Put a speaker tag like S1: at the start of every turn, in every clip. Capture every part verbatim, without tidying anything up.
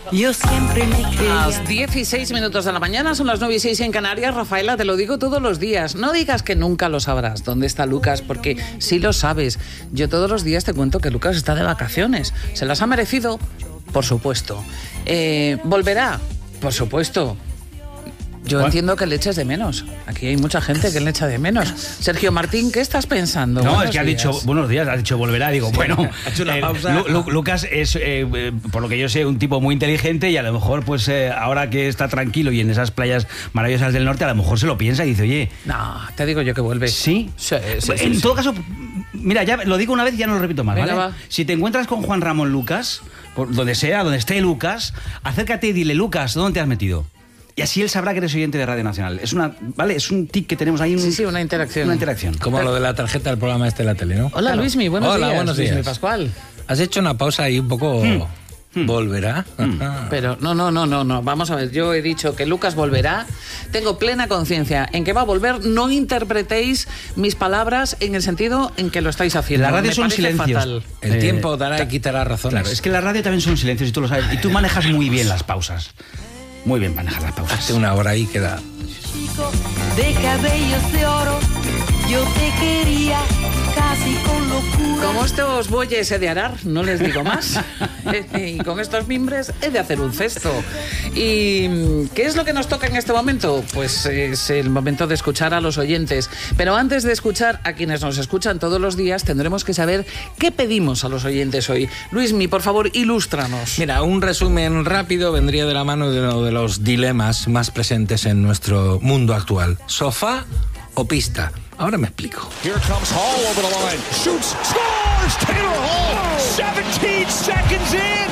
S1: Yo siempre me creía.
S2: Las dieciséis minutos de la mañana, son las nueve y seis en Canarias. Rafaela, te lo digo todos los días. No digas que nunca lo sabrás dónde está Lucas, porque sí lo sabes. Yo todos los días te cuento que Lucas está de vacaciones. ¿Se las ha merecido? Por supuesto. Eh, ¿Volverá? Por supuesto. Yo
S3: ¿Cuál?
S2: entiendo que le eches de menos. Aquí hay mucha gente que le echa de menos. Sergio Martín, ¿qué estás pensando?
S3: No,
S2: Buenos
S3: es que ha
S2: días.
S3: dicho, buenos días, ha dicho volverá. Digo,
S2: Sí.
S3: bueno,
S2: Ha hecho una
S3: eh,
S2: pausa.
S3: Lu- Lu- Lucas es, eh, eh, por lo que yo sé, un tipo muy inteligente y a lo mejor, pues eh, ahora que está tranquilo y en esas playas maravillosas del norte, a lo mejor se lo piensa y dice, oye...
S2: No, te digo yo que vuelve.
S3: ¿Sí?
S2: Sí, sí, sí,
S3: en
S2: sí.
S3: todo caso, mira, ya lo digo una vez y ya no lo repito más,
S2: Venga,
S3: ¿vale?
S2: va.
S3: Si te encuentras con Juan Ramón Lucas, por donde sea, donde esté Lucas, acércate y dile, Lucas, ¿dónde te has metido? Y así él sabrá que eres oyente de Radio Nacional. Es una, ¿vale? Es un tic que tenemos ahí. Un,
S2: Sí, sí, una interacción.
S3: Una interacción.
S4: Como lo de la tarjeta del programa este de la tele, ¿no?
S2: Hola,
S4: Claro.
S2: Luismi, buenos
S4: Hola,
S2: días.
S4: buenos días.
S2: Luismi Pascual.
S4: Has hecho una pausa ahí un poco... ¿Volverá?
S2: Pero no, no, no, no, no. Vamos a ver, yo he dicho que Lucas volverá. Tengo plena conciencia en que va a volver. No interpretéis mis palabras en el sentido en que lo estáis haciendo.
S3: La radio
S2: Me
S3: son
S2: parece
S3: silencios.
S2: fatal.
S4: El
S3: Eh,
S4: tiempo dará y quitará razones.
S3: Claro, es que la radio también son silencios y tú lo sabes. Y tú manejas muy bien las pausas. Muy bien manejas las pausas.
S4: Hace una hora ahí queda...
S1: Chico de cabellos de oro, yo te quería casi con locura.
S2: Como estos bueyes he de arar, no les digo más. Y con estos mimbres he de hacer un cesto. ¿Y qué es lo que nos toca en este momento? Pues es el momento de escuchar a los oyentes. Pero antes de escuchar a quienes nos escuchan todos los días, tendremos que saber qué pedimos a los oyentes hoy. Luismi, por favor, ilústranos.
S4: Mira, un resumen rápido vendría de la mano de uno de los dilemas más presentes en nuestro mundo actual. ¿Sofá o pista? Ahora me explico.
S5: Here comes Hall over the line. Shoots, scores! Taylor Hall, seventeen seconds in.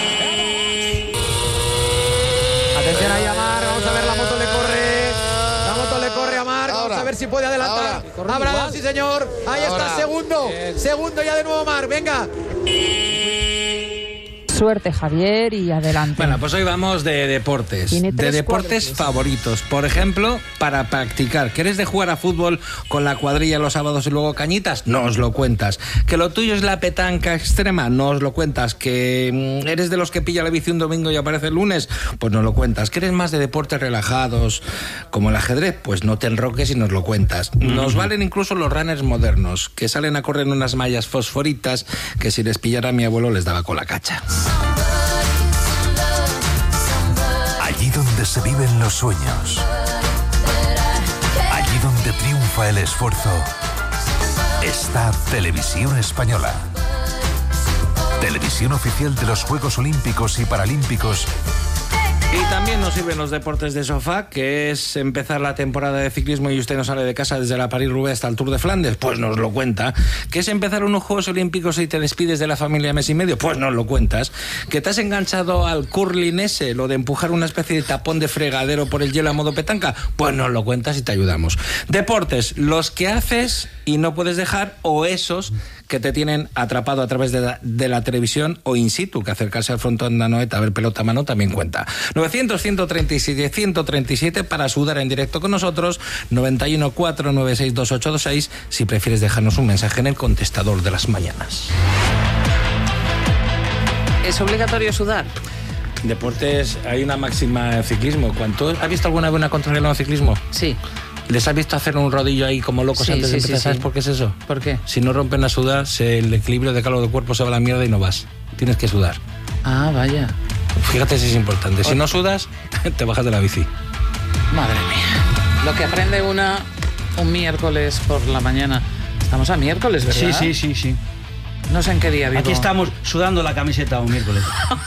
S6: Atención ahí a Marc, vamos a ver, la moto le corre. La moto le corre a Marc, vamos a ver si puede adelantar. Habrá dado, sí señor. Ahí está, segundo. Segundo ya de nuevo Marc, venga.
S7: Suerte, Javier, y adelante.
S4: Bueno, pues hoy vamos de deportes.
S7: Tiene
S4: De
S7: tres
S4: deportes
S7: cuadros.
S4: favoritos. Por ejemplo, para practicar. ¿Quieres de jugar a fútbol con la cuadrilla los sábados y luego cañitas? No os lo cuentas. ¿Que lo tuyo es la petanca extrema? No os lo cuentas. ¿Que mm, eres de los que pilla la bici un domingo y aparece el lunes? Pues no lo cuentas. ¿Que eres más de deportes relajados como el ajedrez? Pues no te enroques y nos lo cuentas. Nos valen incluso los runners modernos, que salen a correr en unas mallas fosforitas que si les pillara a mi abuelo les daba con la cacha.
S8: Allí donde se viven los sueños, allí donde triunfa el esfuerzo, está Televisión Española. Televisión oficial de los Juegos Olímpicos y Paralímpicos.
S4: Y también nos sirven los deportes de sofá, que es empezar la temporada de ciclismo y usted no sale de casa desde la París-Roubaix hasta el Tour de Flandes, pues nos lo cuenta. ¿Que es empezar unos Juegos Olímpicos y te despides de la familia mes y medio? Pues nos lo cuentas. ¿Que te has enganchado al curling ese, lo de empujar una especie de tapón de fregadero por el hielo a modo petanca? Pues nos lo cuentas y te ayudamos. Deportes, los que haces y no puedes dejar, o esos que te tienen atrapado a través de la, de la televisión o in situ, que acercarse al frontón de Anoeta a ver pelota a mano también cuenta. novecientos, ciento treinta y siete, ciento treinta y siete para sudar en directo con nosotros, noventa y uno, cuatro nueve seis, dos ocho dos seis, si prefieres dejarnos un mensaje en el contestador de las mañanas.
S2: ¿Es obligatorio sudar?
S4: Deportes, hay una máxima en ciclismo. ¿Cuánto? ¿Has visto alguna vez una contrarreloj en ciclismo?
S2: Sí.
S4: ¿Les has visto hacer un rodillo ahí como locos
S2: Sí,
S4: antes de
S2: sí, sí,
S4: empezar? ¿Sabes
S2: sí.
S4: por qué es eso?
S2: ¿Por qué?
S4: Si no rompen a sudar, se- el equilibrio de calor del cuerpo se va a la mierda y no vas. Tienes que sudar.
S2: Ah, vaya.
S4: Fíjate si es importante. Si no sudas, te bajas de la bici.
S2: Madre mía. Lo que aprende una un miércoles por la mañana. Estamos a miércoles, ¿verdad?
S3: Sí, sí, sí, sí.
S2: No sé en qué día vivo.
S3: Aquí estamos sudando la camiseta un miércoles.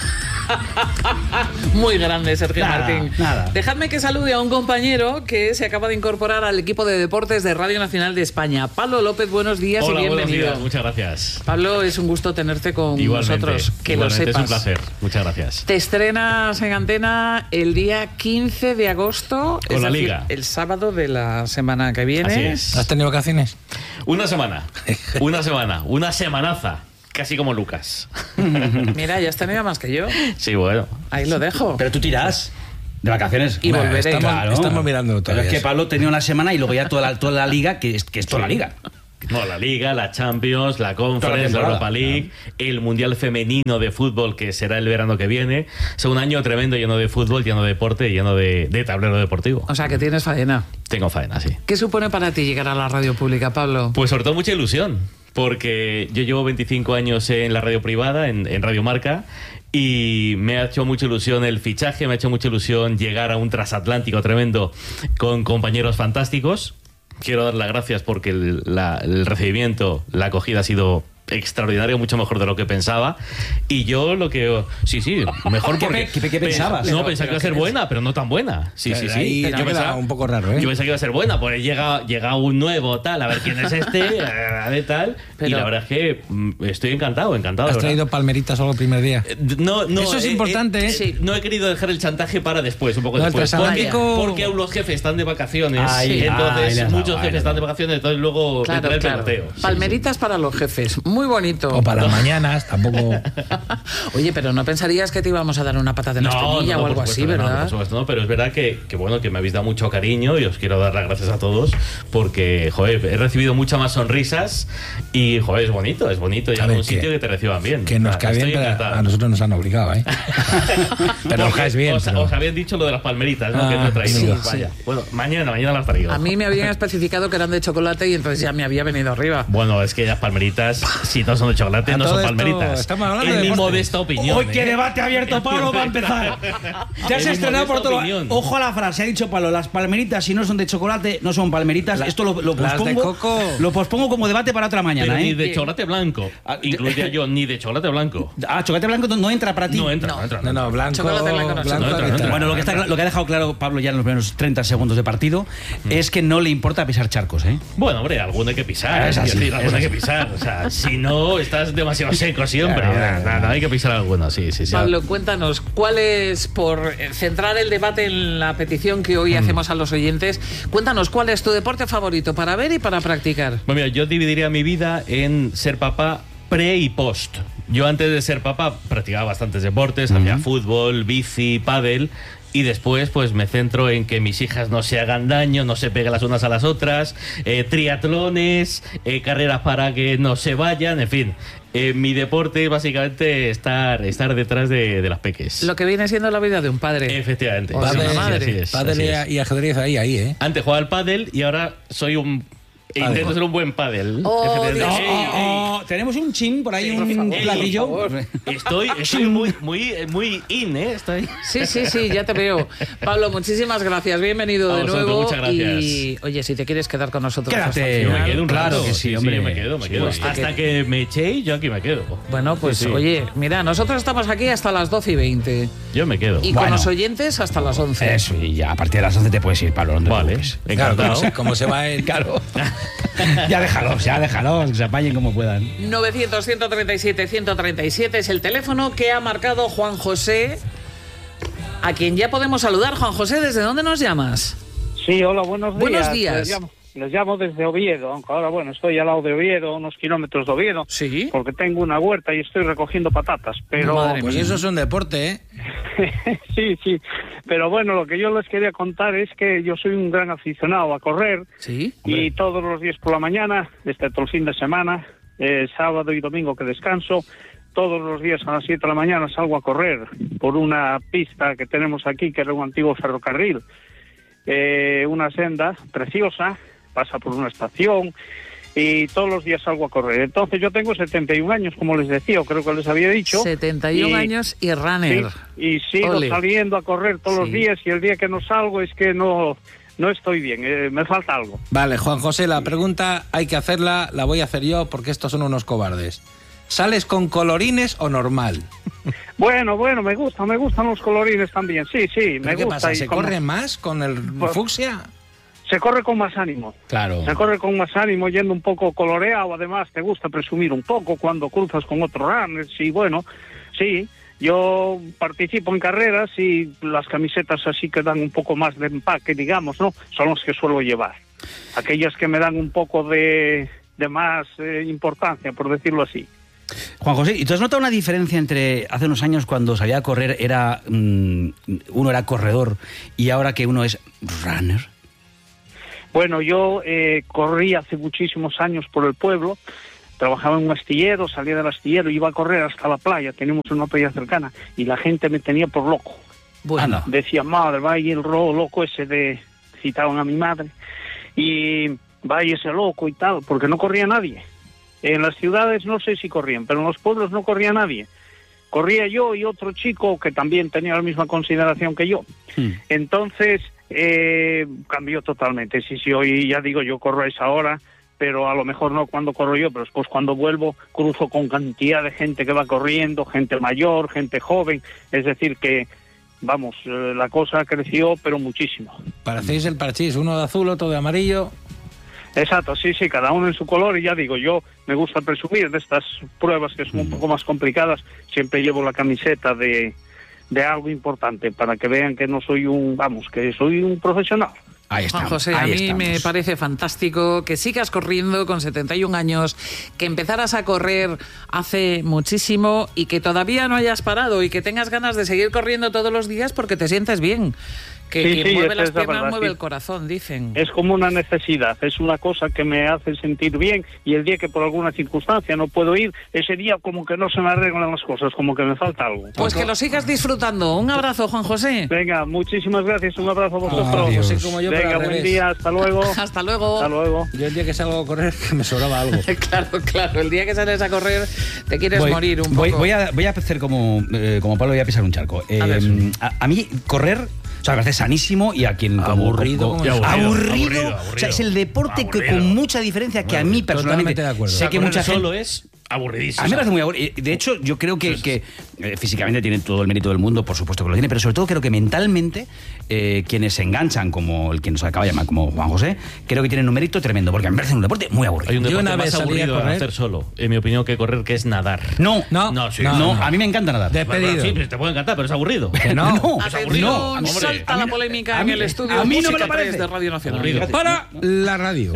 S2: Muy grande, Sergio
S3: Nada,
S2: Martín.
S3: nada.
S2: Dejadme que salude a un compañero que se acaba de incorporar al equipo de deportes de Radio Nacional de España. Pablo López, buenos días
S9: Hola,
S2: y
S9: buenos
S2: bienvenido.
S9: días, muchas gracias.
S2: Pablo, es un gusto tenerte con
S9: Igualmente,
S2: nosotros. Que
S9: igualmente,
S2: lo sepas.
S9: es un placer. Muchas gracias.
S2: Te estrenas en antena el día quince de agosto,
S9: Con
S2: es
S9: la
S2: decir,
S9: Liga.
S2: el sábado de la semana que viene.
S9: Así es.
S4: ¿Has tenido vacaciones?
S9: Una semana, una semana, una semanaza, casi como Lucas.
S2: Mira, ya has tenido más que yo.
S9: Sí, bueno.
S2: Ahí lo dejo.
S3: Pero tú tirás de vacaciones.
S2: Y
S4: Bueno,
S2: volveré.
S4: estamos,
S3: Claro.
S4: estamos mirando
S3: Pero
S4: todavía.
S3: es que
S4: eso.
S3: Pablo tenía una semana y luego ya toda la, toda la liga, que es, que es toda la liga.
S9: No, la Liga, la Champions, la Conference, la Europa League, el Mundial Femenino de Fútbol, que será el verano que viene. Es un año tremendo, lleno de fútbol, lleno de deporte, lleno de, de tablero deportivo.
S2: O sea, que tienes faena.
S9: Tengo faena, sí.
S2: ¿Qué supone para ti llegar a la radio pública, Pablo?
S9: Pues sobre todo mucha ilusión, porque yo llevo veinticinco años en la radio privada, en, en Radio Marca, y me ha hecho mucha ilusión el fichaje, me ha hecho mucha ilusión llegar a un transatlántico tremendo con compañeros fantásticos. Quiero dar las gracias porque el, la, el recibimiento, la acogida ha sido extraordinario, mucho mejor de lo que pensaba. Y yo lo que... Sí, sí, mejor porque...
S3: ¿Qué, qué, qué pensabas?
S9: No, pensaba que iba a ser buena, pero no tan buena. Sí, sí, sí.
S4: Yo pensaba un poco raro, ¿eh?
S9: Yo pensaba que iba a ser buena, pues llega, llega un nuevo, tal, a ver quién es este, a ver tal. Pero... Y la verdad es que mm, estoy encantado, encantado.
S4: ¿Has traído palmeritas solo el primer día?
S9: Eh, no, no.
S4: Eso es
S9: eh,
S4: importante, ¿eh?
S9: ¿eh? Sí, no he querido dejar el chantaje para después, un poco
S4: no,
S9: después.
S4: Porque,
S9: porque aún los jefes están de vacaciones.
S3: Ay,
S9: entonces,
S3: ay,
S9: muchos
S3: ay,
S9: jefes
S3: ay,
S9: están de vacaciones, entonces luego
S2: claro,
S9: vendrá el
S2: claro.
S9: peloteo. Sí,
S2: Palmeritas
S9: sí.
S2: para los jefes, muy bonito.
S4: O para las mañanas, tampoco...
S2: Oye, pero no pensarías que te íbamos a dar una pata de
S9: No,
S2: espinilla
S9: no,
S2: o algo
S9: por
S2: así,
S9: supuesto que no,
S2: ¿verdad?
S9: por supuesto no, pero es verdad que, que bueno, que me habéis dado mucho cariño y os quiero dar las gracias a todos porque, joder, he recibido muchas más sonrisas y, joder, es bonito, es bonito llegar a un sitio que te reciban bien.
S4: Que nos cae bien, pero a nosotros nos han obligado, ¿eh? Pero os caes bien.
S9: Os,
S4: pero...
S9: os habían dicho lo de las palmeritas, ¿no?
S4: Ah,
S9: que no he traído.
S2: sí,
S9: Vaya.
S2: sí.
S9: Bueno, mañana, mañana las traigo.
S2: A mí me habían especificado que eran de chocolate y entonces ya me había venido arriba.
S9: Bueno, es que las palmeritas, si no son de chocolate,
S4: A
S9: no
S4: todo
S9: son
S4: esto
S9: palmeritas.
S4: estamos hablando
S9: Es
S4: de
S9: mi
S4: deportes.
S9: modesta opinión.
S3: Hoy qué
S9: ¿eh?
S3: debate abierto, Pablo, va a empezar. Te has
S9: Es mi
S3: estrenado por
S9: modesta
S3: todo.
S9: opinión.
S3: Ojo a la frase, ha dicho Pablo, las palmeritas si no son de chocolate, no son palmeritas.
S4: La-
S3: Esto lo, lo
S4: las de
S3: pospongo.
S4: coco.
S3: Lo pospongo como debate para otra mañana,
S9: Pero ni
S3: ¿eh?
S9: de chocolate blanco.
S3: Ah,
S9: Incluiría yo, ni de chocolate blanco.
S3: Ah, chocolate blanco no entra para ti.
S9: No entra, no,
S2: No.
S9: entra.
S4: No, no, blanco...
S2: Chocolate blanco no.
S4: blanco
S9: No entra, no
S4: ahorita.
S9: entra.
S3: Bueno, lo que, está, cla- lo que ha dejado claro Pablo ya en los primeros treinta segundos de partido es que no le importa pisar charcos, ¿eh?
S9: Bueno, hombre, alguno hay que pisar.
S3: Es
S9: Es
S3: así,
S9: decir, alguno
S3: es
S9: hay que pisar. O sea, si no, estás demasiado seco siempre.
S4: Claro,
S9: No, no, hay que pisar alguno, sí, sí, sí.
S2: Pablo, cuéntanos, ¿cuál es, por centrar el debate en la petición que hoy hacemos a los oyentes, cuéntanos, ¿cuál es tu deporte favorito para ver y para practicar?
S9: Bueno, mira, yo dividiría mi vida en ser papá pre y post. Yo antes de ser papá practicaba bastantes deportes, hacía fútbol, bici, pádel. Y después, pues me centro en que mis hijas no se hagan daño, no se peguen las unas a las otras, eh, triatlones, eh, carreras para que no se vayan, en fin. Eh, mi deporte es básicamente estar, estar detrás de, de las peques.
S2: Lo que viene siendo la vida de un padre.
S9: Efectivamente.
S2: O de
S9: Sí,
S2: una
S9: sí,
S2: madre.
S9: así es,
S4: Pádel
S9: así
S4: y,
S9: es.
S4: y ajedrez ahí, ahí, ¿eh?
S9: Antes jugaba al pádel y ahora soy un... Intento ser un buen pádel.
S2: Oh,
S9: Efectivamente.
S2: Dios
S9: Ey,
S2: mío.
S9: ey,
S3: Oh, oh, tenemos un chin por ahí,
S9: Sí,
S3: un
S9: por favor.
S3: platillo.
S9: Estoy, estoy muy, muy, muy in, ¿eh? Estoy...
S2: Sí, sí, sí, ya te veo. Pablo, muchísimas gracias, bienvenido
S9: A
S2: de
S9: vosotros,
S2: nuevo.
S9: muchas gracias.
S2: Y oye, si te quieres quedar con nosotros hasta el
S3: Quédate.
S9: Yo me
S2: final,
S9: quedo un
S3: Claro
S9: rato.
S3: que sí, hombre.
S9: yo me quedo, me
S3: Sí,
S9: quedo.
S3: hasta
S9: Hasta que me echéis, yo aquí me quedo.
S2: Bueno, pues
S9: Sí, sí.
S2: oye, mira, nosotros estamos aquí hasta las doce y veinte.
S9: Yo me quedo.
S2: Y
S3: Bueno.
S2: con los oyentes hasta las once.
S3: Eso, y ya a partir de las once te puedes ir, Pablo. No te
S9: Vale,
S3: preocupes.
S4: Claro,
S9: encantado.
S4: como se, como se va el...
S3: Claro. Ya déjalos, ya déjalos, que se apañen como puedan.
S2: novecientos, ciento treinta y siete, ciento treinta y siete es el teléfono que ha marcado Juan José, a quien ya podemos saludar. Juan José, ¿desde dónde nos llamas?
S10: Sí, hola, buenos días.
S2: Buenos días.
S10: Les llamo, les llamo desde Oviedo, aunque ahora, bueno, estoy al lado de Oviedo, unos kilómetros de Oviedo,
S2: Sí.
S10: porque tengo una huerta y estoy recogiendo patatas, pero...
S2: Madre
S4: Pues
S2: mía.
S4: eso es un deporte, ¿eh?
S10: sí, sí, pero bueno, lo que yo les quería contar es que yo soy un gran aficionado a correr
S2: Sí.
S10: y todos los días por la mañana, excepto el fin de semana, eh, sábado y domingo que descanso, todos los días a las siete de la mañana salgo a correr por una pista que tenemos aquí, que era un antiguo ferrocarril, eh, una senda preciosa, pasa por una estación y todos los días salgo a correr. Entonces yo tengo setenta y un años, como les decía, o creo que les había dicho.
S2: setenta y un
S10: y-
S2: años y runner.
S10: Sí, y sigo
S2: Ole.
S10: saliendo a correr todos los
S2: Sí.
S10: días y el día que no salgo es que no, no estoy bien, eh, me falta algo.
S4: Vale, Juan José, la pregunta hay que hacerla, la voy a hacer yo porque estos son unos cobardes. ¿Sales con colorines o normal?
S10: Bueno, bueno, me gusta, me gustan los colorines también, sí, sí, me
S4: ¿Pero qué
S10: gusta.
S4: pasa?
S10: y
S4: ¿Se
S10: como-
S4: corre más con el
S10: Pues-
S4: fucsia?
S10: Se corre con más ánimo.
S4: Claro.
S10: Se corre con más ánimo, yendo un poco coloreado, además te gusta presumir un poco cuando cruzas con otros runners y bueno, sí, yo participo en carreras y las camisetas así que dan un poco más de empaque, digamos, ¿no? Son las que suelo llevar. Aquellas que me dan un poco de, de más eh, importancia, por decirlo así.
S3: Juan José, ¿y tú has notado una diferencia entre hace unos años cuando salía a correr era mm, uno era corredor y ahora que uno es runner?
S10: Bueno, yo eh, corrí hace muchísimos años por el pueblo, trabajaba en un astillero, salía del astillero, iba a correr hasta la playa, teníamos una playa cercana, y la gente me tenía por loco.
S2: Bueno,
S10: decía, madre, vaya el robo loco ese de... Citaban a mi madre, y vaya ese loco y tal, porque no corría nadie. En las ciudades no sé si corrían, pero en los pueblos no corría nadie. Corría yo y otro chico que también tenía la misma consideración que yo. Sí. Entonces, eh, cambió totalmente. Sí, sí, hoy ya digo, yo corro a esa hora, pero a lo mejor no cuando corro yo, pero después cuando vuelvo cruzo con cantidad de gente que va corriendo, gente mayor, gente joven, es decir que... Vamos, eh, la cosa creció, pero muchísimo.
S4: Parecéis el parchís, uno de azul, otro de amarillo.
S10: Exacto, sí, sí, cada uno en su color, y ya digo, yo me gusta presumir de estas pruebas que son un poco más complicadas, siempre llevo la camiseta de, de algo importante, para que vean que no soy un, vamos, que soy un profesional.
S2: Ahí está. Juan José, a mí estamos. Me parece fantástico que sigas corriendo con setenta y un años, que empezaras a correr hace muchísimo y que todavía no hayas parado y que tengas ganas de seguir corriendo todos los días porque te sientes bien. Que
S10: sí,
S2: quien
S10: sí,
S2: mueve las
S10: es
S2: piernas
S10: verdad,
S2: mueve
S10: sí.
S2: el corazón, dicen.
S10: Es como una necesidad, es una cosa que me hace sentir bien, y el día que por alguna circunstancia no puedo ir, ese día como que no se me arreglan las cosas, como que me falta algo.
S2: Pues que lo sigas disfrutando. Un abrazo, Juan José.
S10: Venga, muchísimas gracias, un abrazo a vosotros.
S4: Adiós. José, como yo,
S10: Venga, buen
S4: revés.
S10: día, hasta luego.
S2: Hasta luego.
S10: Hasta luego.
S4: Yo el día que salgo a correr que me sobraba algo.
S2: Claro, claro, el día que sales a correr te quieres
S3: voy,
S2: morir un
S3: voy,
S2: poco.
S3: Voy a, voy a hacer como, eh, como Pablo, voy a pisar un charco. Eh, a, a, a mí correr... O sea, me parece sanísimo y a quien...
S4: Aburrido.
S3: Como,
S4: como,
S3: como, aburrido, aburrido,
S9: aburrido, aburrido.
S3: O sea, es el deporte
S9: aburrido.
S3: que con mucha diferencia que
S9: aburrido.
S3: a mí personalmente...
S4: Totalmente de acuerdo.
S3: Sé que mucha gente...
S9: solo es aburridísimo.
S3: A mí me parece muy aburrido. De hecho, yo creo que, que eh, físicamente tiene todo el mérito del mundo, por supuesto que lo tiene, pero sobre todo creo que mentalmente eh, quienes se enganchan, como el que nos acaba de llamar, como Juan José, creo que tienen un mérito tremendo, porque a mí me parece un deporte muy aburrido.
S9: Hay un
S4: Yo
S9: deporte
S4: una
S9: más
S4: vez salí a
S9: aburrido de
S4: correr.
S9: hacer solo, en mi opinión, que correr, que es nadar.
S3: No,
S4: No,
S9: No, sí,
S3: no,
S9: no,
S3: a mí me encanta nadar.
S4: Despedido.
S9: Bueno, sí, pero te puede encantar, pero es aburrido.
S4: Que no.
S3: No,
S9: es aburrido.
S2: Atención,
S9: Hombre,
S2: salta
S3: a mí
S2: la
S3: no-
S2: polémica
S3: a
S2: en
S3: mí-
S2: el estudio
S3: a mí no me
S2: Música
S3: lo parece.
S2: tres de Radio Nacional.
S9: Aburrido.
S4: Para la radio.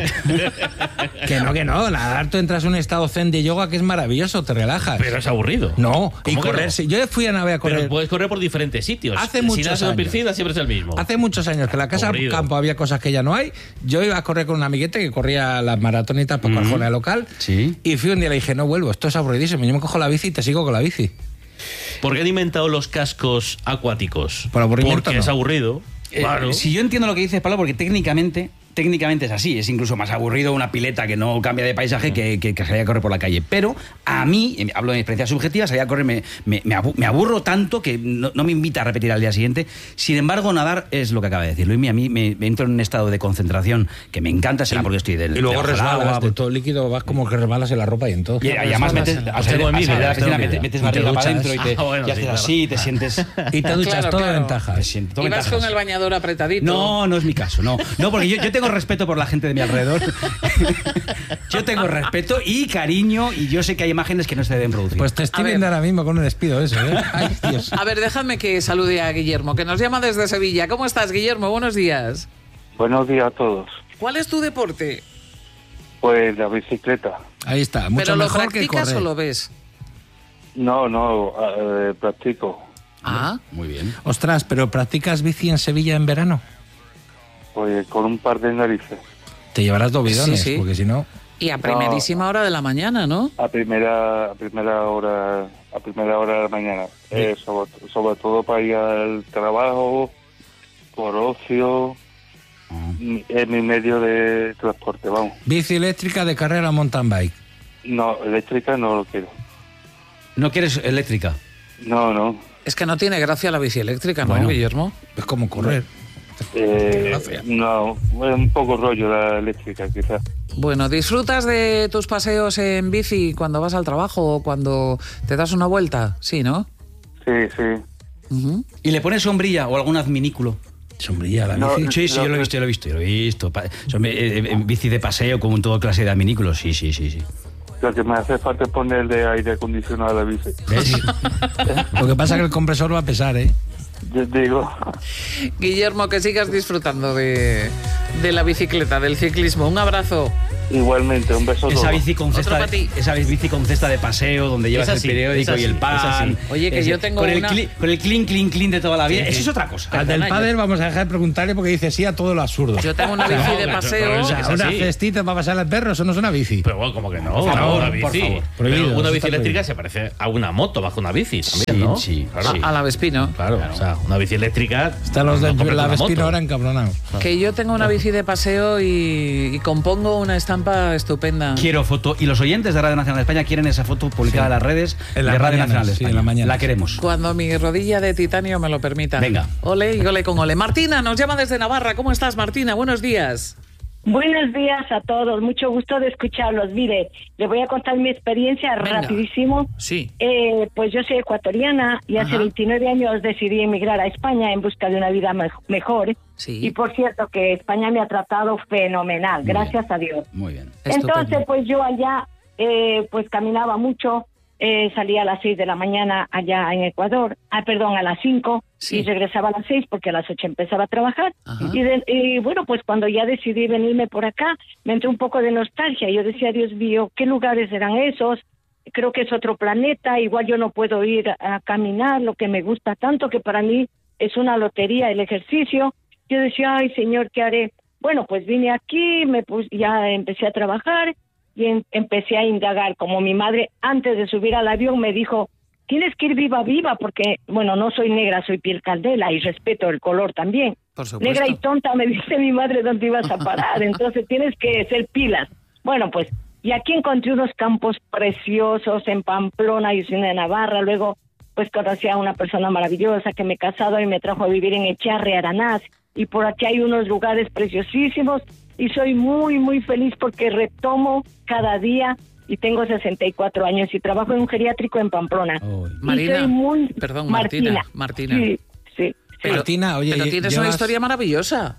S4: Que no, que no. Nadar, tú entras en un estado zen de yoga que es maravilloso, te relajas.
S9: Pero es aburrido.
S4: No, y
S9: ¿Cómo que
S4: correr.
S9: no?
S4: sí. Yo fui a nave a correr.
S9: Pero puedes correr por diferentes sitios.
S4: Hace
S9: si
S4: muchos
S9: das en
S4: años.
S9: piscina siempre es el mismo.
S4: Hace muchos años que en la casa
S9: Aburrido.
S4: campo había cosas que ya no hay. Yo iba a correr con un amiguete que corría las maratonitas por Carjona local.
S3: Sí.
S4: Y fui un día y le dije, no vuelvo, esto es aburridísimo. Yo me cojo la bici y te sigo con la bici.
S9: ¿Por qué han inventado los cascos acuáticos?
S4: Por aburrimiento,
S9: Porque
S4: no.
S9: es aburrido.
S3: Eh,
S9: Claro.
S3: Si yo entiendo lo que dices, Pablo, porque técnicamente, técnicamente es así, es incluso más aburrido una pileta que no cambia de paisaje que, que, que salir a correr por la calle. Pero a mí, eh, hablo de mi experiencia subjetiva, salir a correr me, me, me abu- me aburro tanto que no, no me invita a repetir al día siguiente. Sin embargo, nadar es lo que acaba de decir Luis. A mí me, me entro en un estado de concentración que me encanta, será porque estoy del
S4: Y luego
S3: debajo del
S4: resbalas
S3: agua,
S4: de todo el líquido, vas como que resbalas en la ropa y en todo.
S3: y, y además metes, al salir,
S9: tengo
S3: al salir de
S9: envidia,
S3: la piscina,
S9: tengo
S3: metes,
S9: envidia.
S3: metes
S4: Y te
S3: barriga para
S4: duchas.
S3: adentro y, te,
S9: Ah, bueno,
S3: y haces
S9: sí, claro.
S3: así, te sientes...
S4: Y te duchas
S2: Claro,
S4: todo
S2: claro.
S4: ventaja.
S3: te sientes todo
S2: Y vas
S3: ventajas.
S2: con el bañador apretadito.
S3: No, no es mi caso, no. No, porque yo, yo tengo respeto por la gente de mi alrededor. Yo tengo respeto y cariño, y yo sé que hay imágenes que no se deben producir.
S4: Pues te estoy
S2: A ver.
S4: viendo ahora mismo con un despido eso, ¿eh? Ay, Dios.
S2: A ver, déjame que salude a Guillermo, que nos llama desde Sevilla. ¿Cómo estás, Guillermo? Buenos días.
S10: Buenos días a todos.
S2: ¿Cuál es tu deporte?
S10: Pues la bicicleta.
S4: Ahí está, mucho
S2: ¿Pero lo
S4: mejor que
S2: practicas
S4: correr.
S2: o lo ves?
S10: No, no, eh, practico.
S2: Ah,
S3: Muy bien.
S4: Ostras, ¿pero practicas bici en Sevilla en verano?
S10: Pues con un par de narices.
S4: Te llevarás dos bidones,
S2: Sí, sí.
S4: porque si no...
S2: y a primerísima hora de la mañana, ¿no?
S10: A primera, a primera hora, a primera hora de la mañana. Eh, sobre, sobre todo para ir al trabajo, por ocio, mi- es mi medio de transporte, vamos.
S4: Bici eléctrica de carrera mountain bike.
S10: No, eléctrica no lo quiero.
S3: ¿No quieres eléctrica?
S10: No, no.
S2: Es que no tiene gracia la bici eléctrica, ¿no,
S3: Bueno.
S2: Guillermo?
S4: Es como correr.
S10: Eh,
S4: gracia.
S10: no, es un poco rollo la eléctrica, quizás.
S2: Bueno, ¿disfrutas de tus paseos en bici cuando vas al trabajo o cuando te das una vuelta? Sí, ¿no?
S10: Sí, sí.
S2: Ujú.
S3: ¿Y le pones sombrilla o algún adminículo?
S4: Sombrilla la
S10: No,
S4: bici.
S3: Sí, sí, yo lo he visto, yo lo he visto, yo lo he visto. Pa- son, eh, eh, bici de paseo con todo clase de adminículos, sí, sí, sí, sí.
S10: Lo que me hace falta es ponerle aire acondicionado a la bici.
S3: ¿Ves?
S4: Lo que pasa es que el compresor va a pesar, ¿eh?
S10: Yo digo,
S2: Guillermo, que sigas disfrutando de, de la bicicleta, del ciclismo. Un abrazo.
S11: Igualmente, un beso a
S3: Esa
S11: todos.
S3: bici con cesta de, esa bici con cesta de paseo donde llevas
S9: así,
S3: el periódico
S9: así,
S3: y el pan.
S2: Oye, que
S3: Ese-
S2: yo tengo
S3: con el
S2: una-
S3: cli- con el clean, clean, clean de toda la vida.
S4: Sí,
S3: Eso
S4: sí.
S3: es otra cosa.
S4: Al del
S2: Perdona,
S4: pádel
S2: yo-
S4: vamos a dejar de preguntarle porque dice sí a todo lo absurdo.
S2: Yo tengo una bici
S9: No,
S2: de
S9: pero-
S2: paseo.
S9: pero
S4: O sea,
S9: es
S4: una
S9: así.
S4: cestita para pasar al perro, eso no es una bici.
S9: Pero bueno, como que no,
S3: Por favor,
S9: una
S3: por
S9: bici.
S3: favor.
S9: Pero
S4: Prohibido,
S9: una
S4: eso
S9: bici
S4: está
S9: eléctrica
S4: prohibido.
S9: se parece a una moto bajo una bici también,
S3: Sí,
S9: ¿no?
S3: sí,
S9: claro.
S3: sí.
S2: A la Vespino.
S9: Claro, o sea, una bici eléctrica.
S4: Están los
S9: no
S4: de
S9: compras
S4: la
S9: una
S4: Vespino
S9: moto.
S4: ahora encabronados.
S2: Que yo tengo una bici de paseo y, y compongo una estampa estupenda.
S3: Quiero foto. Y los oyentes de Radio Nacional de España quieren esa foto publicada
S4: Sí.
S3: en las redes
S4: En las
S3: de Radio
S4: mañanas,
S3: Nacional de
S4: sí,
S3: España.
S4: en la mañana.
S3: La queremos.
S2: Cuando mi rodilla de titanio me lo permita.
S3: Venga.
S2: Ole y ole con ole. Martina nos llama desde Navarra. ¿Cómo estás, Martina? Buenos días.
S12: Buenos días a todos, mucho gusto de escucharlos. Mire, le voy a contar mi experiencia
S2: Venga.
S12: rapidísimo.
S2: Sí.
S12: Eh, pues yo soy ecuatoriana y hace
S2: Ajá.
S12: veintinueve años decidí emigrar a España en busca de una vida me- mejor.
S2: Sí.
S12: Y por cierto que España me ha tratado fenomenal,
S3: Muy
S12: gracias a Dios.
S3: Muy bien.
S2: Estupendo.
S12: Entonces, pues yo allá, eh, pues caminaba mucho, eh, salía a las seis de la mañana allá en Ecuador, ah, perdón, a las cinco,
S2: Sí.
S12: y regresaba a las seis porque a las ocho empezaba a trabajar.
S2: Ajá.
S12: Y, de- y bueno, pues cuando ya decidí venirme por acá, me entró un poco de nostalgia. Yo decía, Dios mío, ¿qué lugares eran esos? Creo que es otro planeta, igual yo no puedo ir a, a caminar, lo que me gusta tanto, que para mí es una lotería el ejercicio. Yo decía, ay, Señor, ¿qué haré? Bueno, pues vine aquí, me pus- ya empecé a trabajar y em- empecé a indagar. Como mi madre, antes de subir al avión, me dijo, tienes que ir viva, viva, porque, bueno, no soy negra, soy piel candela y respeto el color también.
S2: Por supuesto.
S12: Negra y tonta, me dice mi madre, ¿dónde ibas a parar? Entonces tienes que ser pilas. Bueno, pues, y aquí encontré unos campos preciosos en Pamplona y en Navarra. Luego, pues conocí a una persona maravillosa que me he casado y me trajo a vivir en Echarri, Aranaz. Y por aquí hay unos lugares preciosísimos y soy muy, muy feliz porque retomo cada día y tengo sesenta y cuatro años y trabajo en un geriátrico en Pamplona. Y
S2: Marina,
S12: soy muy...
S2: perdón, Martina, Martina.
S12: Sí, sí.
S2: Pero,
S4: Martina, oye,
S2: pero tienes una
S4: llevas-
S2: historia maravillosa.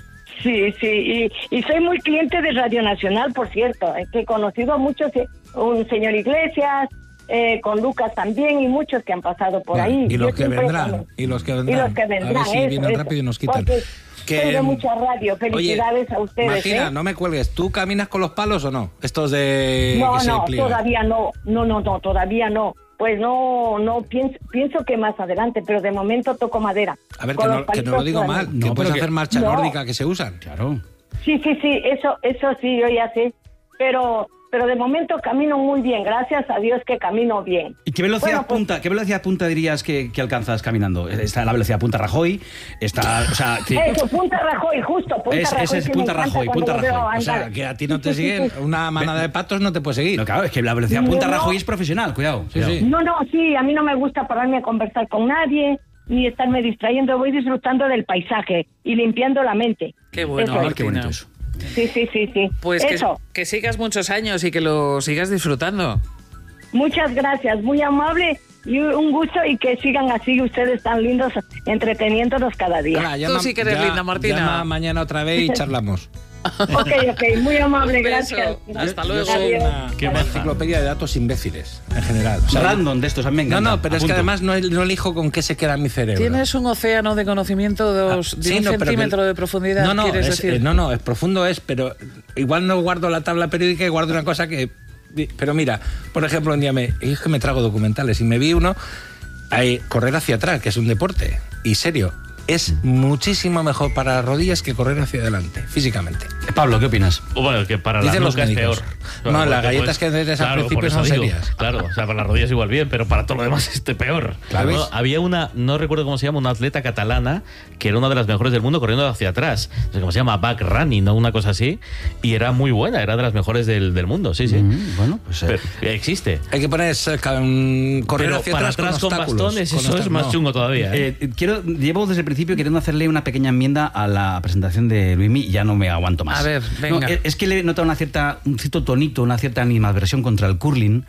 S12: Sí, sí, y, y soy muy cliente de Radio Nacional, por cierto, eh, que he conocido a muchos, eh, un señor Iglesias, eh, con Lucas también, y muchos que han pasado por
S4: Bueno,
S12: ahí.
S4: y los
S12: Yo
S4: que
S12: siempre
S4: vendrán,
S12: con-
S4: y los que
S12: Y
S4: vendrán.
S12: los que vendrán,
S4: A ver si
S12: eso,
S4: vienen
S12: eso.
S4: rápido y nos quitan.
S12: Porque
S4: Que,
S12: soy de
S4: mm,
S12: mucha radio, felicidades
S4: Oye,
S12: a ustedes.
S4: Martina,
S12: ¿eh?
S4: no me cuelgues. ¿Tú caminas con los palos o no? Estos de
S12: No,
S4: que se
S12: no,
S4: pliegan.
S12: todavía no, no, no, no, todavía no. Pues no, no, pienso, pienso que más adelante, pero de momento toco madera.
S4: A ver,
S12: Con
S4: que
S12: los
S4: no, que no lo
S12: palitos
S4: digo
S12: grandes.
S4: mal. Que
S3: No,
S4: puedes
S3: pero que-
S4: hacer marcha
S12: No.
S4: nórdica que se usan.
S3: Claro.
S12: Sí, sí, sí, eso, eso sí, yo ya sé, pero, pero de momento camino muy bien, gracias a Dios que camino bien.
S3: ¿Y qué velocidad
S12: Bueno, pues-
S3: punta? ¿Qué velocidad punta dirías que, que alcanzas caminando? Está la velocidad punta Rajoy, está, o sea, sí.
S12: Eso, Punta Rajoy, justo, Punta
S3: Es-
S12: Rajoy.
S3: ese es
S12: que me
S3: Punta
S12: encanta
S3: Rajoy,
S12: cuando
S3: Punta
S12: lo veo
S3: Rajoy.
S4: O sea,
S12: andar.
S4: que a ti no te siguen. Una manada de patos no te puede seguir.
S3: No, claro, es que la velocidad punta
S12: No, no.
S3: Rajoy es profesional, cuidado.
S4: Sí,
S3: cuidado.
S4: sí.
S12: No, no, sí, a mí no me gusta pararme a conversar con nadie, ni estarme distrayendo, voy disfrutando del paisaje y limpiando la mente.
S2: Qué bueno,
S12: Eso es.
S3: Ah, qué bonito eso.
S12: Sí, sí, sí, sí.
S2: Pues que,
S12: Eso,
S2: que sigas muchos años y que lo sigas disfrutando.
S12: muchas gracias, muy amable y un gusto y que sigan así ustedes tan lindos entreteniéndonos cada día.
S4: Hala,
S2: Tú
S4: llama-
S2: sí que eres
S4: ya-
S2: linda, Martina.
S4: Llama mañana otra vez y charlamos.
S12: Ok, ok, muy amable,
S2: Un beso.
S12: gracias.
S2: Hasta
S4: Yo
S2: luego.
S4: soy
S12: Adiós.
S4: una,
S9: Qué
S4: una
S9: maja.
S4: enciclopedia de datos imbéciles, en general. O sea,
S3: Random de estos, a mí me
S4: no,
S3: encanta.
S4: no, pero es que
S3: Apunto.
S4: además no, no elijo con qué se queda mi cerebro.
S2: Tienes un océano de conocimiento de,
S4: Ah,
S2: dos- de
S4: sí,
S2: un
S4: no, pero que-
S2: centímetro de profundidad,
S4: no, no,
S2: ¿quieres
S4: es,
S2: decir?
S4: eh, no, no, es profundo es, pero igual no guardo la tabla periódica y guardo una cosa que... Pero mira, por ejemplo, un día me... Es que me trago documentales y me vi uno, ahí, correr hacia atrás, que es un deporte, y serio, es muchísimo mejor para las rodillas que correr hacia adelante, físicamente.
S3: Pablo, ¿qué opinas?
S9: Bueno, que para las
S4: Dicen los
S9: nucas es
S4: médicos.
S9: peor.
S4: No,
S9: Claro,
S4: las
S9: porque,
S4: galletas que haces al
S9: claro,
S4: principio
S9: por eso
S4: son
S9: digo,
S4: serias.
S9: Claro, o sea, para las rodillas igual bien, pero para todo lo demás este peor.
S4: Claro.
S9: Bueno, había una, no recuerdo cómo se llama, una atleta catalana que era una de las mejores del mundo corriendo hacia atrás. No sé cómo se llama, back running, ¿no? Una cosa así. Y era muy buena, era de las mejores del, del mundo, sí, sí.
S3: Mm, bueno, pues eh,
S9: Pero existe.
S4: Hay que poner eh, ca- un- correr
S9: Pero
S4: hacia
S9: para
S4: atrás,
S9: atrás con,
S4: obstáculos,
S9: bastones,
S4: con
S9: eso es
S4: obstáculos.
S9: más
S4: No.
S9: chungo todavía. ¿eh?
S3: eh, quiero, llevo desde el principio queriendo hacerle una pequeña enmienda a la presentación de Luismi y ya no me aguanto más.
S2: A ver,
S3: No,
S2: venga.
S3: es- es que le he notado una cierta, un cierto tonito, una cierta animadversión contra el curling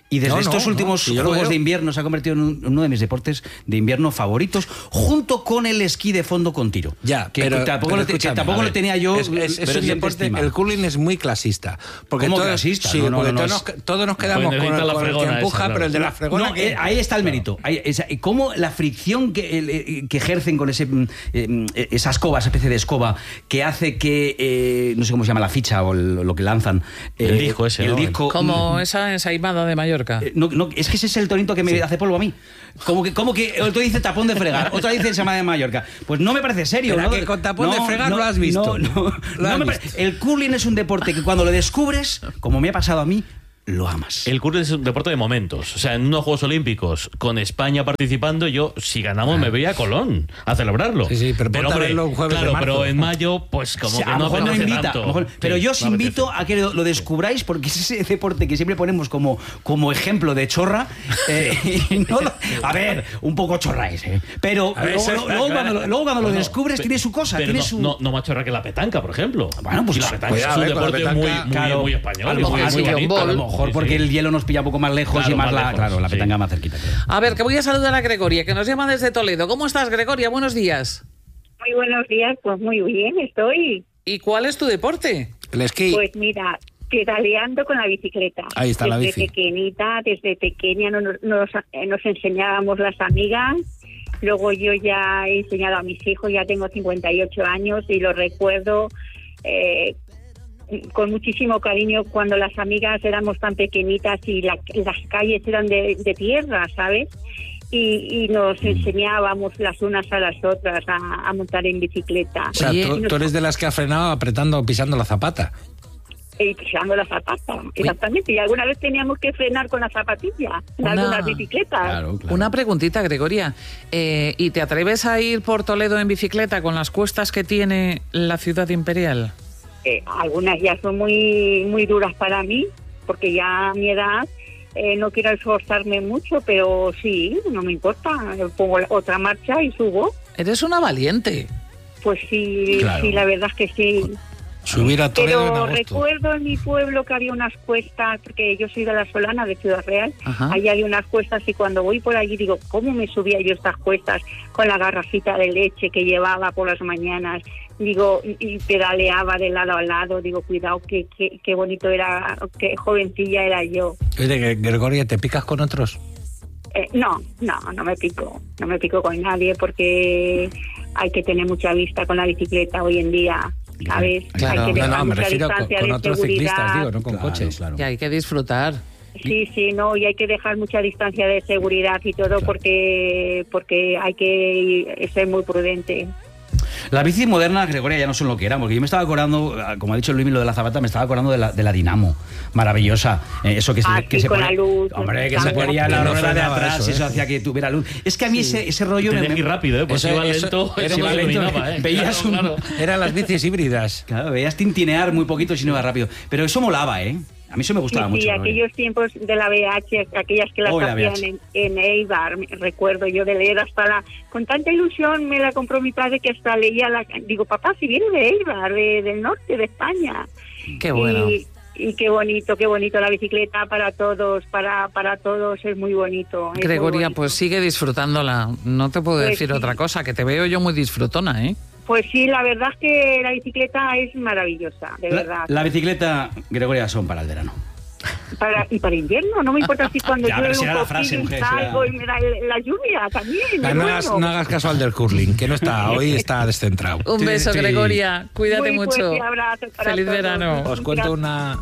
S3: Y desde
S4: No,
S3: estos
S4: no,
S3: últimos
S4: no, si yo lo
S3: Juegos
S4: veo.
S3: de Invierno se ha convertido en un- uno de mis deportes de invierno favoritos, junto con el esquí de fondo con tiro.
S4: Ya,
S3: que
S4: pero,
S3: tampoco,
S4: pero
S3: lo, te- que
S4: escúchame,
S3: tampoco
S4: a
S3: lo
S4: ver,
S3: tenía yo.
S4: Es, es- es
S3: pero
S4: un
S3: sin
S4: deporte,
S3: estima.
S4: el curling es muy clasista. Porque
S3: ¿Cómo
S4: todos,
S3: clasista?
S4: Sí,
S3: No, no,
S4: porque
S3: no,
S4: todos,
S3: no,
S4: nos, todos nos quedamos
S9: Pues
S4: con,
S9: necesita la
S4: con el que
S9: fregona
S4: empuja,
S9: esa, claro.
S4: pero el de la fregona...
S3: No,
S4: que-
S3: eh, ahí está el mérito. Ahí, esa- cómo la fricción que, el, eh, que ejercen con ese, mm, eh, esa escoba, esa especie de escoba, que hace que, eh, no sé cómo se llama la ficha o el- lo que lanzan.
S9: El
S3: eh,
S9: disco ese,
S3: El
S9: ¿no?
S3: disco.
S2: Como
S3: mm,
S2: esa ensaimada de Mallorca.
S3: eh, no, no, es que ese es el tonito que me hace polvo a mí. Como que, como que otro dice tapón de fregar, otro dice semana de Mallorca. Pues no me parece serio.
S4: Pero
S3: ¿no?
S4: que con tapón de fregar lo has visto.
S3: No, no,
S4: Lo
S3: no
S4: has
S3: me
S4: visto.
S3: parece- el curling es un deporte que cuando lo descubres, como me ha pasado a mí, lo amas.
S9: El curling es un deporte de momentos. O sea, en unos Juegos Olímpicos, con España participando, yo, si ganamos, me voy a Colón a celebrarlo.
S4: Sí, sí, pero ponte a verlo un jueves
S9: claro,
S4: de marzo.
S9: pero en mayo, pues como
S3: Sí,
S9: que
S3: a lo
S9: no
S3: mejor no
S9: apetece
S3: invita,
S9: tanto.
S3: a lo mejor- pero
S9: Sí,
S3: yo os
S9: no
S3: invito
S9: apetece.
S3: a que lo, lo descubráis porque es ese deporte que siempre ponemos como, como ejemplo de chorra. eh, y no lo- a ver, un poco chorra es, ¿eh? Pero
S9: A ver,
S3: luego,
S9: eso es-
S3: luego cuando, lo- luego cuando lo
S9: Bueno,
S3: descubres
S9: pe-
S3: tiene su cosa,
S9: pero
S3: tiene
S9: no,
S3: su...
S9: no, no más chorra que la petanca, por ejemplo.
S3: Bueno, pues
S9: y la petanca
S4: cuidado,
S9: es un
S4: eh, con la
S9: deporte
S4: petanca,
S9: muy, muy,
S3: claro,
S9: muy español.
S3: a lo
S9: muy-
S3: mejor,
S9: muy
S3: sí,
S9: bonito.
S3: a lo mejor
S9: Sí,
S3: porque
S9: sí.
S3: el hielo nos pilla un poco más lejos
S9: Claro,
S3: y más,
S9: más
S3: la,
S9: lejos,
S3: claro, la
S9: sí.
S3: petanca más cerquita. Claro.
S2: A ver, que voy a saludar a Gregoria, que nos llama desde Toledo. ¿Cómo estás, Gregoria? Buenos días.
S12: Muy buenos días, pues muy bien estoy.
S2: ¿Y cuál es tu deporte?
S4: El esquí.
S12: Pues mira, pedaleando con la bicicleta.
S4: Ahí está la
S12: desde
S4: bici.
S12: pequeñita, desde pequeña nos, nos, eh, nos enseñábamos las amigas. Luego yo ya he enseñado a mis hijos, ya tengo cincuenta y ocho años y lo recuerdo eh, con muchísimo cariño cuando las amigas éramos tan pequeñitas y la- las calles eran de, de tierra, ¿sabes? Y, y nos enseñábamos las unas a las otras a, a montar en bicicleta.
S4: O sea,
S2: Oye,
S4: tú, tú eres de las que ha frenado apretando, pisando la zapata.
S12: Y pisando la zapata, exactamente. Y alguna vez teníamos que frenar con la zapatilla en
S2: Una-
S12: algunas bicicletas.
S3: Claro, claro.
S2: Una preguntita, Gregoria. Eh, ¿Y te atreves a ir por Toledo en bicicleta con las cuestas que tiene la ciudad imperial?
S12: Eh, algunas ya son muy muy duras para mí, porque ya a mi edad eh, no quiero esforzarme mucho, pero sí, no me importa. Pongo la- otra marcha y subo.
S2: Eres una valiente.
S12: Pues sí,
S3: Claro.
S12: sí, la verdad es que sí.
S4: Subir a Toledo en
S12: Pero
S4: agosto.
S12: recuerdo en mi pueblo que había unas cuestas, porque yo soy de la Solana, de Ciudad Real,
S2: Ajá.
S12: allí hay unas cuestas y cuando voy por allí digo, ¿cómo me subía yo estas cuestas con la garrafita de leche que llevaba por las mañanas? Digo, y y pedaleaba de lado a lado, digo, cuidado, qué, qué, qué bonito era, qué jovencilla era yo.
S4: Oye, Gregoria, ¿te picas con otros?
S12: Eh, no, no, no me pico, no me pico con nadie porque hay que tener mucha vista con la bicicleta hoy en día, ¿sabes?
S2: Claro.
S12: Hay que
S4: No,
S12: dejar
S4: no, me
S12: mucha
S4: refiero con,
S12: distancia
S4: con
S12: de
S4: otros
S12: seguridad.
S4: ciclistas, digo, no con
S3: Claro,
S4: coches.
S3: claro.
S2: Y hay que disfrutar.
S12: Sí, sí, no, y hay que dejar mucha distancia de seguridad y todo porque porque hay que ser muy prudente.
S3: Las bicis modernas, Gregoria, ya no son lo que eran, porque yo me estaba acordando, como ha dicho Luis, lo de la zapata, me estaba acordando de la, de la Dinamo, maravillosa. Eh, eso que se,
S12: Ah,
S3: que
S12: sí,
S3: se
S12: con
S3: pone-
S12: la luz,
S3: Hombre, que
S12: claro.
S3: se ponía en la
S4: Que no
S3: rueda de
S4: frenaba
S3: atrás,
S4: eso,
S3: eso,
S4: ¿eh?
S3: hacía que tuviera luz. Es que a mí ese, ese rollo
S9: Tenías
S3: me,
S9: que ir rápido, ¿eh? Pues
S4: Eso-
S9: iba
S4: eso-
S9: lento,
S4: eso
S9: eso no
S3: iba
S9: se
S3: lento,
S9: dominaba, ¿eh?
S3: veías un-
S9: Claro.
S4: Eran las bicis híbridas.
S3: Claro, veías tintinear muy poquito si no iba rápido. Pero eso molaba, ¿eh? A mí eso me
S12: Sí,
S3: gustaba
S12: sí,
S3: mucho. Gregoria.
S12: aquellos tiempos de la B H, aquellas que las
S3: Oh, la
S12: hacían
S3: B H.
S12: en, en Eibar, me- recuerdo yo de leer hasta la... Con tanta ilusión me la compró mi padre que hasta leía la... Digo, papá, si viene de Eibar, de- del norte de España.
S2: Qué bueno.
S12: Y, y qué bonito, qué bonito la bicicleta para todos, para para todos es muy bonito. es muy
S2: Gregoria,
S12: bonito.
S2: pues sigue disfrutándola. No te puedo
S12: Pues
S2: decir
S12: sí.
S2: otra cosa, que te veo yo muy disfrutona, ¿eh?
S12: Pues sí, la verdad es que la bicicleta es maravillosa, de
S3: La,
S12: verdad.
S3: la bicicleta, Gregoria, son para el verano.
S12: Para, y para invierno, no me importa si cuando
S3: Ya, pero
S12: llueve
S3: será
S12: un
S3: la
S12: poquito
S3: frase,
S12: y
S3: mujer,
S12: salgo
S3: será-
S12: y me da el- la lluvia también.
S4: No,
S12: es
S4: no hagas,
S12: bueno.
S4: no hagas caso al del curling, que no está, hoy está descentrado.
S2: Un
S3: Sí,
S2: beso,
S3: sí.
S2: Gregoria. Cuídate
S12: Muy
S2: mucho.
S12: fuerte abrazo para
S2: Feliz
S12: todos.
S2: verano.
S4: Os cuento una...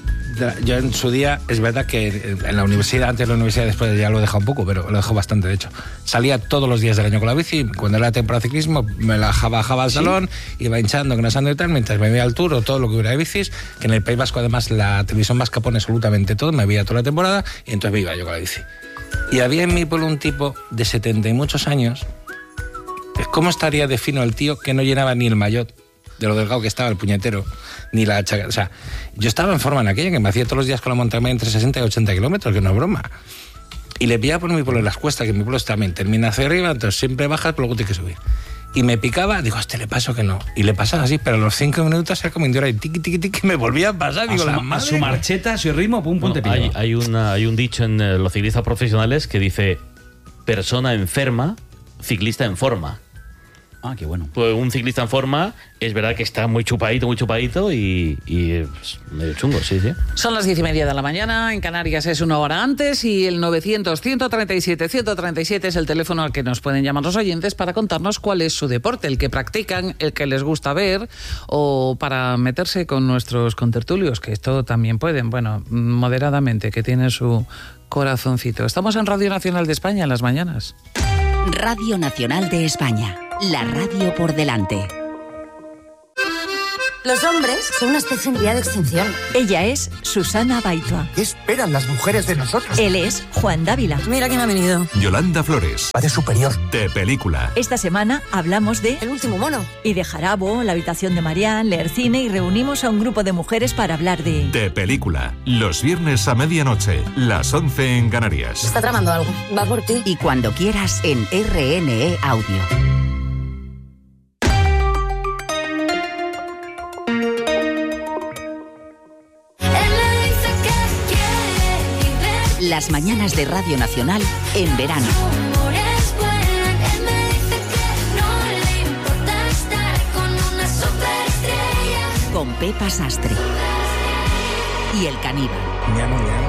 S4: Yo en su día, es verdad que en la universidad, antes de la universidad, después ya lo he dejado un poco, pero lo dejo bastante, de hecho. Salía todos los días del año con la bici, cuando era temporada de ciclismo, me la bajaba al salón, iba hinchando, grasando y tal, mientras me veía al tour o todo lo que hubiera de bicis, que en el País Vasco además la televisión vasca pone absolutamente todo, me veía toda la temporada y entonces me iba yo con la bici. Y había en mi pueblo un tipo de setenta y muchos años, ¿cómo estaría de fino el tío que no llenaba ni el maillot de lo delgado que estaba el puñetero, ni la chaca? O sea, yo estaba en forma en aquella que me hacía todos los días con la montaña entre sesenta y ochenta kilómetros, que no es broma. Y le pillaba por mi pueblo en las cuestas, que mi pueblo también termina hacia arriba, entonces siempre bajas, pero luego tienes que subir. y me picaba, digo, a este le paso que no. Y le pasaba así, pero a los cinco minutos era como indiora y tiqui, tiqui, tiqui, me volvía a pasar. Digo,
S3: a, su,
S4: la
S3: a su marcheta, a su ritmo, pum, pum,
S9: Bueno,
S3: te
S9: hay,
S3: pillaba.
S9: hay, una, hay un dicho en eh, los ciclistas profesionales que dice persona enferma, ciclista en forma.
S3: Ah, qué bueno.
S9: Pues un ciclista en forma es verdad que está muy chupadito, muy chupadito y, y es medio chungo, sí, sí.
S2: Son las diez y media de la mañana, en Canarias es una hora antes y el novecientos, ciento treinta y siete, ciento treinta y siete es el teléfono al que nos pueden llamar los oyentes para contarnos cuál es su deporte, el que practican, el que les gusta ver o para meterse con nuestros contertulios, que esto también pueden, bueno, moderadamente, que tienen su corazoncito. Estamos en Radio Nacional de España en las mañanas.
S11: Radio Nacional de España, la radio por delante.
S13: Los hombres son una especie en vía de extinción.
S14: Ella es Susana Baitua.
S15: ¿Qué esperan las mujeres de nosotros?
S14: Él es Juan Dávila.
S13: Mira quién ha venido.
S8: Yolanda Flores.
S15: Va de superior.
S8: De película.
S14: Esta semana hablamos de
S13: El último mono.
S14: Y de Jarabo, La habitación de Marianne, leer cine y reunimos a un grupo de mujeres para hablar de
S8: De película. Los viernes a medianoche, las once en Canarias.
S13: Está tramando algo. Va por ti.
S11: Y cuando quieras en R N E Audio. Las mañanas de Radio Nacional en verano. Con Pepa Sastre y El Caníbal.